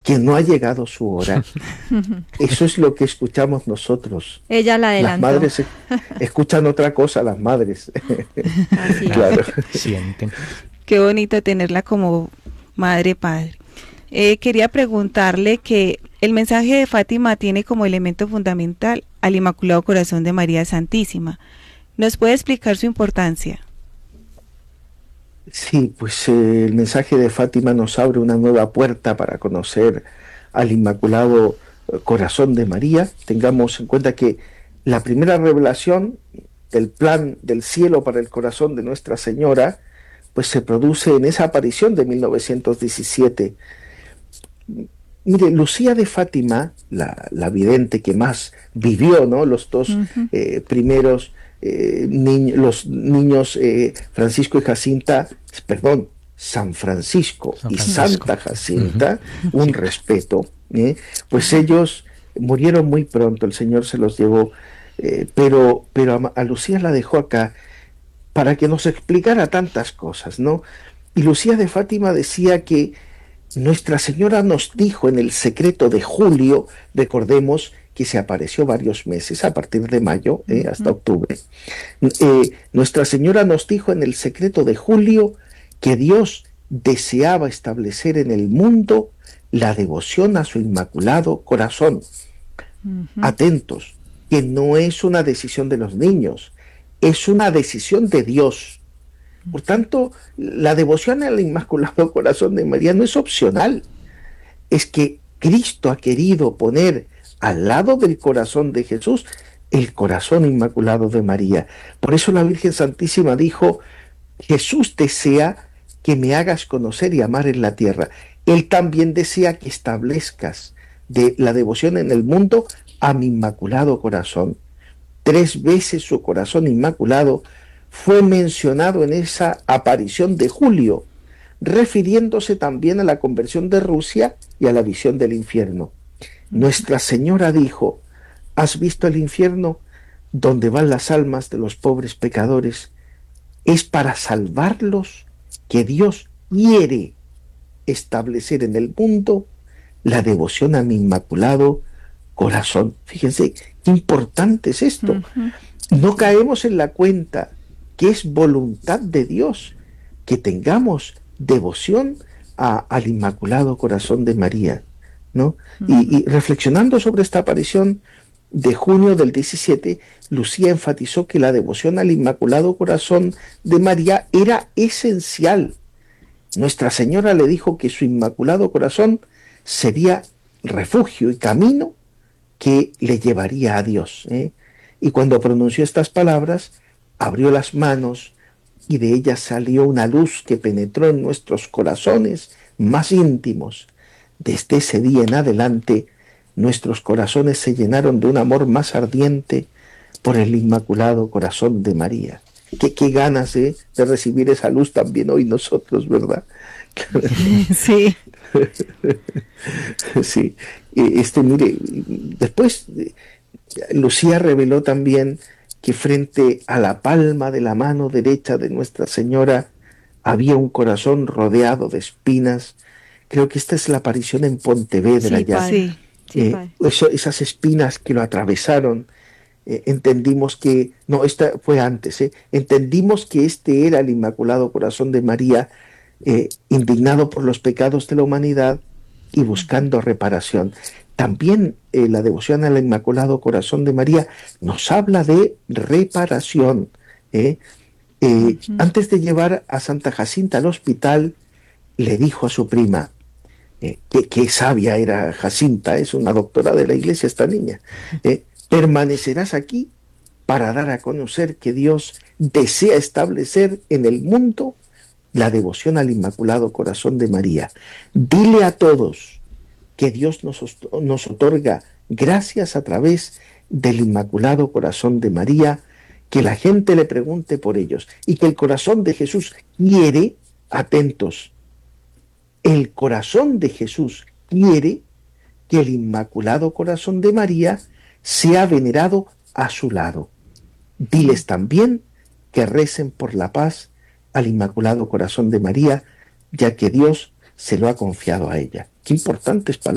que no ha llegado su hora. Eso es lo que escuchamos nosotros. Ella la Las adelantó. madres escuchan otra cosa, las madres. Así es. Claro. Sienten. Qué bonito tenerla como madre, padre. Quería preguntarle que el mensaje de Fátima tiene como elemento fundamental al Inmaculado Corazón de María Santísima. ¿Nos puede explicar su importancia? Sí, pues el mensaje de Fátima nos abre una nueva puerta para conocer al Inmaculado Corazón de María. Tengamos en cuenta que la primera revelación del plan del cielo para el corazón de Nuestra Señora, pues se produce en esa aparición de 1917. Mire, Lucía de Fátima, la vidente que más vivió, ¿no? Los dos Ujú. primeros los niños Francisco y Jacinta, perdón, San Francisco San y Francisco. Santa Ujú. Jacinta, un Sí. respeto, pues ellos murieron muy pronto, el Señor se los llevó, pero a Lucía la dejó acá para que nos explicara tantas cosas, ¿no? Y Lucía de Fátima decía que Nuestra Señora nos dijo en el secreto de julio, recordemos que se apareció varios meses, a partir de mayo hasta Ujú. octubre, Nuestra Señora nos dijo en el secreto de julio que Dios deseaba establecer en el mundo la devoción a su Inmaculado Corazón. Ujú. Atentos, que no es una decisión de los niños, es una decisión de Dios. Por tanto, la devoción al Inmaculado Corazón de María no es opcional, es que Cristo ha querido poner al lado del corazón de Jesús el corazón inmaculado de María. Por eso la Virgen Santísima dijo, Jesús desea que me hagas conocer y amar en la tierra. Él también desea que establezcas de la devoción en el mundo a mi inmaculado corazón. 3 veces su corazón inmaculado fue mencionado en esa aparición de julio, refiriéndose también a la conversión de Rusia y a la visión del infierno. Nuestra Señora dijo, ¿has visto el infierno donde van las almas de los pobres pecadores? Es para salvarlos que Dios quiere establecer en el mundo la devoción a mi inmaculado corazón. Fíjense qué importante es esto. Ujú. No caemos en la cuenta que es voluntad de Dios que tengamos devoción al Inmaculado Corazón de María, ¿no? Y reflexionando sobre esta aparición de junio del 17, Lucía enfatizó que la devoción al Inmaculado Corazón de María era esencial. Nuestra Señora le dijo que su Inmaculado Corazón sería refugio y camino que le llevaría a Dios. Y cuando pronunció estas palabras, abrió las manos y de ellas salió una luz que penetró en nuestros corazones más íntimos. Desde ese día en adelante, nuestros corazones se llenaron de un amor más ardiente por el Inmaculado Corazón de María. Qué ganas de recibir esa luz también hoy nosotros, ¿verdad? Sí. Sí. Mire, después Lucía reveló también que frente a la palma de la mano derecha de Nuestra Señora había un corazón rodeado de espinas. Creo que esta es la aparición en Pontevedra Sí, ya. padre. Sí. Sí, padre. Esas espinas que lo atravesaron, entendimos que, no, esta fue antes, entendimos que este era el Inmaculado Corazón de María, indignado por los pecados de la humanidad y buscando reparación. También la devoción al Inmaculado Corazón de María nos habla de reparación. ¿eh? Ujú. Antes de llevar a Santa Jacinta al hospital, le dijo a su prima, qué sabia era Jacinta, es una doctora de la iglesia esta niña, permanecerás aquí para dar a conocer que Dios desea establecer en el mundo la devoción al Inmaculado Corazón de María. Dile a todos que Dios nos otorga gracias a través del Inmaculado Corazón de María, que la gente le pregunte por ellos y que el corazón de Jesús quiere, atentos, el corazón de Jesús quiere que el Inmaculado Corazón de María sea venerado a su lado. Diles también que recen por la paz al Inmaculado Corazón de María, ya que Dios se lo ha confiado a ella. Qué importantes palabras.